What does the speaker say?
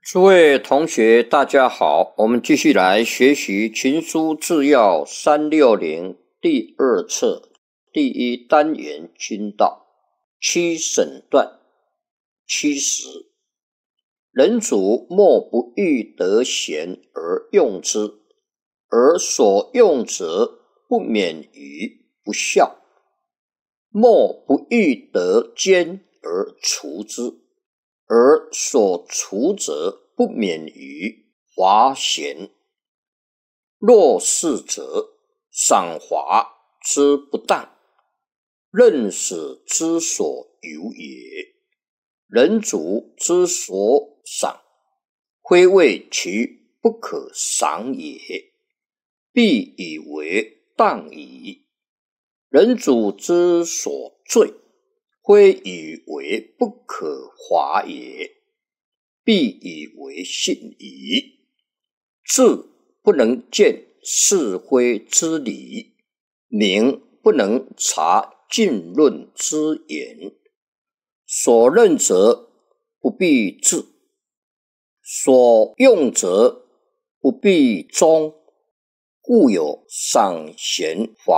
诸位同学，大家好，我们继续来学习群书治要360第二册第一单元君道七审断70。人主莫不欲得贤而用之，而所用者不免于不孝；莫不欲得奸而除之，而所除者不免于华贤。若是者，赏罚之不当，任使之所由也。人主之所赏，非为其不可赏也，必以为当矣。人主之所罪，非以为不可罚也，必以为信矣。智不能见是非之理，明不能察尽论之言。所任者不必智，所用者不必忠，故有赏贤罚